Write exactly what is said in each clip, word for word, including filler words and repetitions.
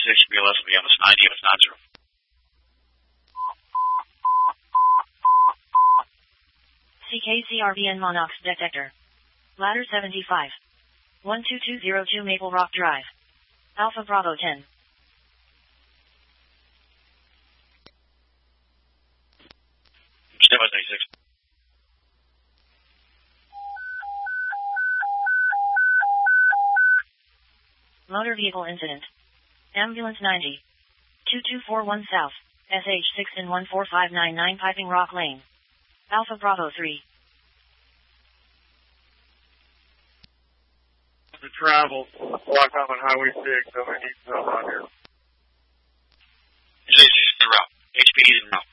ninety-six, B L S will be ambulance ninety, ambulance ninety. C K C R B N Monox detector. Ladder seventy-five. one two two zero two Maple Rock Drive. Alpha Bravo ten. Stand by ninety-six. Motor vehicle incident. Ambulance ninety. two two four one South. S H six in one four five nine nine Piping Rock Lane. Alpha Bravo three. To travel, block off on Highway six, over east south on here. H P D in route. H P D in route.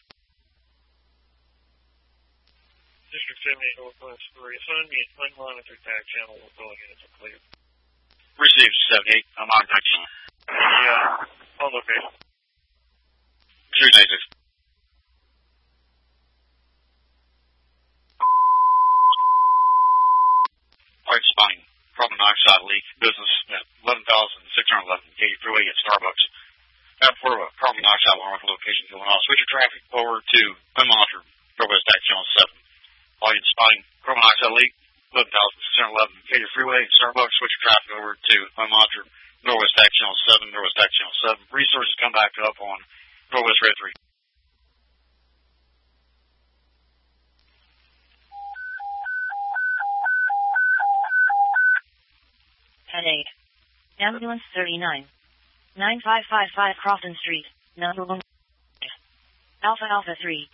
District seventy-eight Northwest three. Assign me a twin monitor tag channel with all units are clear. Received seventy-eight. I'm on nineteen. Yeah, on location. three ninety-six. Alright, spine. Carbon monoxide leak. Business at eleven thousand six hundred eleven Katy Freeway at Starbucks. Map for a carbon monoxide alarm location going off. Switch your traffic over to unmonitored Northwest Act Channel seven. All units spotting carbon monoxide leak. eleven thousand six hundred eleven Katy Freeway at Starbucks. Switch your traffic over to unmonitored Northwest Act Channel seven. Northwest Act Channel seven. Resources come back up on Northwest Red three. Headache. Ambulance thirty-nine. nine five five five Crofton Street, number one. Alpha Alpha three.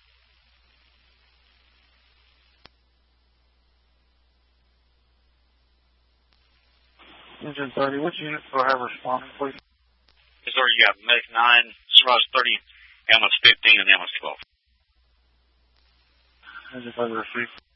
Engine thirty, which units do I have responding, please? Yes, sir, you got Medic nine, Surprise thirty, ambulance fifteen, and ambulance twelve. Engine thirty received.